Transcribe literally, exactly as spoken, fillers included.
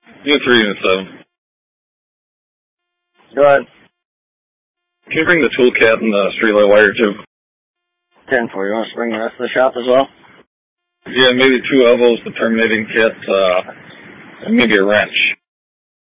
Unit three, Unit seven. Go ahead. Can you bring the toolcat and the streetlight wire too? ten for you. Want us to bring the rest of the shop as well? Yeah, maybe two elbows, the terminating kit, uh, and maybe a wrench.